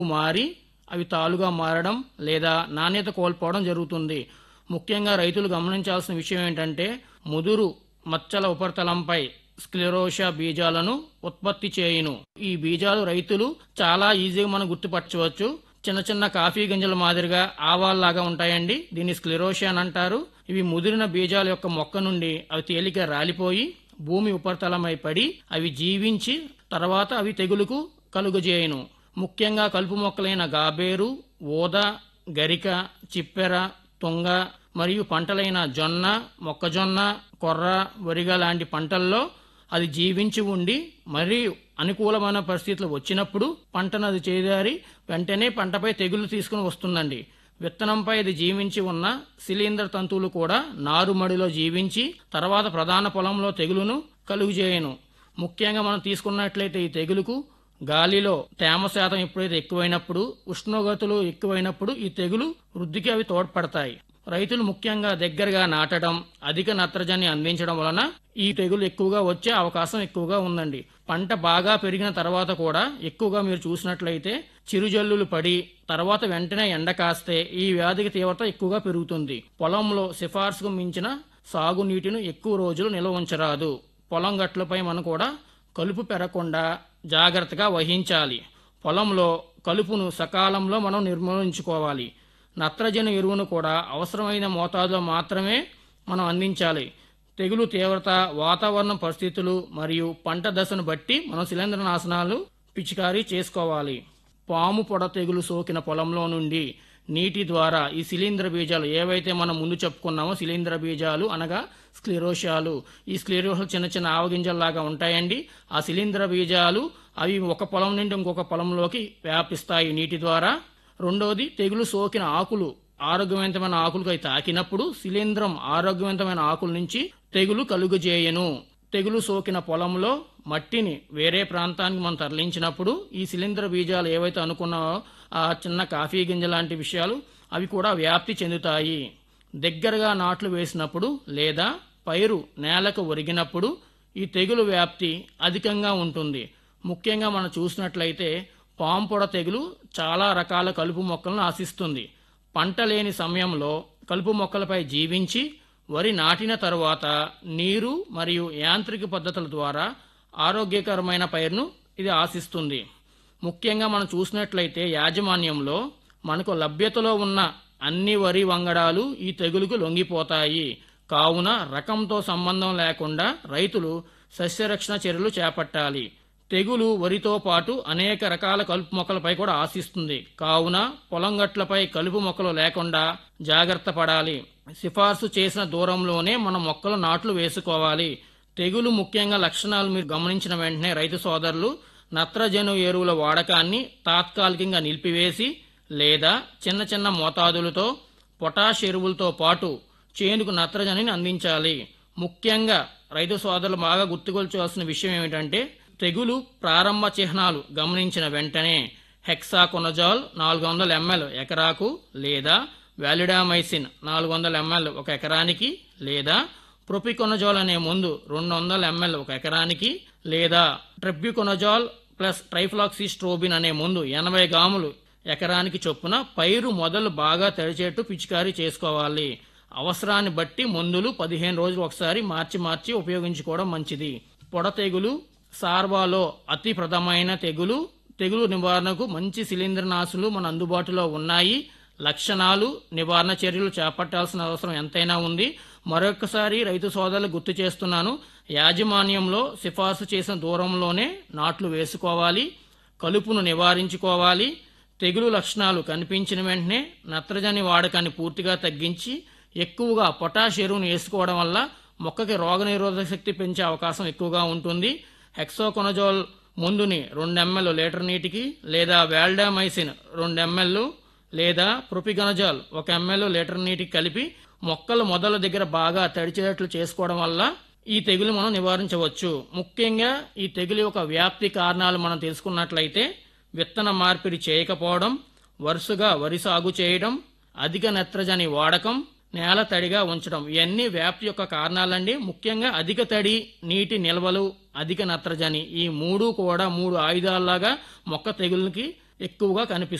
మారి అవి తాలుగా మారడం లేదా నాణ్యత కోల్పోవడం జరుగుతుంది. ముఖ్యంగా రైతులు గమనించాల్సిన విషయం ఏంటంటే ముదురు మచ్చల ఉపరితలంపై స్క్లెరోషియా బీజాలను ఉత్పత్తి చేయును. ఈ బీజాలు రైతులు చాలా ఈజీగా మనం గుర్తుపరచవచ్చు. చిన్న చిన్న కాఫీ గింజల మాదిరిగా ఆవాల్లాగా ఉంటాయండి. దీన్ని స్క్లెరోషియా అని అంటారు. ఇవి ముదిరిన బీజాల యొక్క మొక్క నుండి అవి తేలిక రాలిపోయి భూమి ఉపరితలమై పడి అవి జీవించి తర్వాత అవి తెగులుకు కలుగజేయును. ముఖ్యంగా కలుపు మొక్కలైన గాబేరు, ఊద, గరిక, చిప్పెర, తుంగ మరియు పంటలైన జొన్న, మొక్కజొన్న, కొర్ర, వరిగ లాంటి పంటల్లో అది జీవించి ఉండి మరియు అనుకూలమైన పరిస్థితులు వచ్చినప్పుడు పంటను అది చేదారి వెంటనే పంటపై తెగులు తీసుకుని వస్తుందండి. విత్తనంపై ఇది జీవించి ఉన్న శిలీంద్ర తంతువులు కూడా నారుమడిలో జీవించి తర్వాత ప్రధాన పొలంలో తెగులును కలుగజేయను. ముఖ్యంగా మనం తీసుకున్నట్లయితే ఈ తెగులుకు గాలిలో తేమ శాతం ఎప్పుడైతే ఎక్కువైనప్పుడు, ఉష్ణోగ్రతలు ఎక్కువైనప్పుడు ఈ తెగులు వృద్ధికి అవి తోడ్పడతాయి. రైతులు ముఖ్యంగా దగ్గరగా నాటడం, అధిక నత్రజని అందించడం వలన ఈ తెగులు ఎక్కువగా వచ్చే అవకాశం ఎక్కువగా ఉందండి. పంట బాగా పెరిగిన తర్వాత కూడా ఎక్కువగా మీరు చూసినట్లయితే చిరుజల్లులు పడి తర్వాత వెంటనే ఎండ కాస్తే ఈ వ్యాధికి తీవ్రత ఎక్కువగా పెరుగుతుంది. పొలంలో సిఫార్సుకు మించిన సాగునీటిని ఎక్కువ రోజులు నిల్వ ఉంచరాదు. పొలం గట్లపై మనం కూడా కలుపు పెరగకుండా జాగ్రత్తగా వహించాలి. పొలంలో కలుపును సకాలంలో మనం నిర్మూలించుకోవాలి. నత్రజని ఎరువును కూడా అవసరమైన మోతాదులో మాత్రమే మనం అందించాలి. తెగులు తీవ్రత, వాతావరణ పరిస్థితులు మరియు పంట దశను బట్టి మనం శిలీంద్రనాశనాలు పిచికారీ చేసుకోవాలి. పాము పొడ తెగులు సోకిన పొలంలో నుండి నీటి ద్వారా ఈ శిలీంద్ర బీజాలు ఏవైతే మనం ముందు చెప్పుకున్నామో శిలీంద్ర బీజాలు అనగా స్క్లెరోషియాలు, ఈ స్క్లెరోషియాలు చిన్న చిన్న ఆవగింజల్లాగా ఉంటాయండి. ఆ శిలీంద్ర బీజాలు అవి ఒక పొలం నుండి ఇంకొక పొలంలోకి వ్యాపిస్తాయి నీటి ద్వారా. రెండోది తెగులు సోకిన ఆకులు ఆరోగ్యవంతమైన ఆకులకు అవి తాకినప్పుడు శిలీంద్రం ఆరోగ్యవంతమైన ఆకుల నుంచి తెగులు కలుగజేయను. తెగులు సోకిన పొలంలో మట్టిని వేరే ప్రాంతానికి మనం తరలించినప్పుడు ఈ శిలీంద్ర బీజాలు ఏవైతే అనుకున్నామో ఆ చిన్న కాఫీ గింజ లాంటి విషయాలు అవి కూడా వ్యాప్తి చెందుతాయి. దగ్గరగా నాట్లు వేసినప్పుడు లేదా పైరు నేలకు ఒరిగినప్పుడు ఈ తెగులు వ్యాప్తి అధికంగా ఉంటుంది. ముఖ్యంగా మనం చూసినట్లయితే పాంపొడ తెగులు చాలా రకాల కలుపు మొక్కలను ఆశిస్తుంది. పంట లేని సమయంలో కలుపు మొక్కలపై జీవించి వరి నాటిన తరువాత నీరు మరియు యాంత్రిక పద్ధతుల ద్వారా ఆరోగ్యకరమైన పైరును ఇది ఆశిస్తుంది. ముఖ్యంగా మనం చూసినట్లయితే యాజమాన్యంలో మనకు లభ్యతలో ఉన్న అన్ని వరి వంగడాలు ఈ తెగులుకు లొంగిపోతాయి. కావున రకంతో సంబంధం లేకుండా రైతులు సస్యరక్షణ చర్యలు చేపట్టాలి. తెగులు వరితో పాటు అనేక రకాల కలుపు మొక్కలపై కూడా ఆశిస్తుంది. కావున పొలం గట్లపై కలుపు మొక్కలు లేకుండా జాగ్రత్త పడాలి. సిఫార్సు చేసిన దూరంలోనే మనం మొక్కలు నాట్లు వేసుకోవాలి. తెగులు ముఖ్యంగా లక్షణాలు మీరు గమనించిన వెంటనే రైతు సోదరులు నత్రజను ఎరువుల వాడకాన్ని తాత్కాలికంగా నిలిపివేసి లేదా చిన్న చిన్న మోతాదులతో పొటాష్ ఎరువులతో పాటు చేనుకు నత్రజనిని అందించాలి. ముఖ్యంగా రైతు సోదరులు బాగా గుర్తుకొల్చాల్సిన విషయం ఏమిటంటే తెగులు ప్రారంభ చిహ్నాలు గమనించిన వెంటనే హెక్సాకొనజాల్ 400 ml ఎకరాకు లేదా వాలిడామైసిన్ 400 ml ఒక ఎకరానికి లేదా ప్రొపికొనజాల్ అనే మందు 200 ml ఒక ఎకరానికి లేదా ట్రెబ్యూకొనజాల్ ప్లస్ ట్రైఫ్లాక్సిస్ట్రోబిన్ అనే మందు 80 గ్రాములు ఎకరానికి చొప్పున పైరు మొదలు బాగా తడిచేట్టు పిచికారీ చేసుకోవాలి. అవసరాన్ని బట్టి మందులు 15 రోజులు ఒకసారి మార్చి ఉపయోగించుకోవడం మంచిది. పొడ తెగులు సార్వాలో అతి ప్రధానమైన తెగులు నివారణకు మంచి శిలీంద్రనాశులు మన అందుబాటులో ఉన్నాయి. లక్షణాలు, నివారణ చర్యలు చేపట్టాల్సిన అవసరం ఎంతైనా ఉంది. మరొకసారి రైతు సోదరులు గుర్తు చేస్తున్నాను, యాజమాన్యంలో సిఫార్సు చేసిన దూరంలోనే నాట్లు వేసుకోవాలి. కలుపును నివారించుకోవాలి. తెగులు లక్షణాలు కనిపించిన వెంటనే నత్రజని వాడకాన్ని పూర్తిగా తగ్గించి ఎక్కువగా పొటాష్ ఎరువును వేసుకోవడం వల్ల మొక్కకి రోగనిరోధక శక్తి పెంచే అవకాశం ఎక్కువగా ఉంటుంది. హెక్సాకొనజాల్ మందుని 2 ml లీటర్ నీటికి లేదా వాల్డామైసిన్ 2 ml లేదా ప్రొపికొనజాల్ 1 ml లీటర్ నీటికి కలిపి మొక్కల మొదల దగ్గర బాగా తడిచేటట్లు చేసుకోవడం వల్ల ఈ తెగులు మనం నివారించవచ్చు. ముఖ్యంగా ఈ తెగులు యొక్క వ్యాప్తి కారణాలు మనం తెలుసుకున్నట్లయితే విత్తన మార్పిడి చేయకపోవడం, వరుసగా వరి సాగు చేయడం, అధిక నత్రజని వాడకం, నేల తడిగా ఉంచడం ఇవన్నీ వ్యాప్తి యొక్క కారణాలండి. ముఖ్యంగా అధిక తడి, నీటి నిల్వలు, అధిక నత్రజని ఈ మూడు కూడా 3 ఆయుధాల్లాగా మొక్క తెగులకి ఎక్కువగా కనిపిస్తుంది.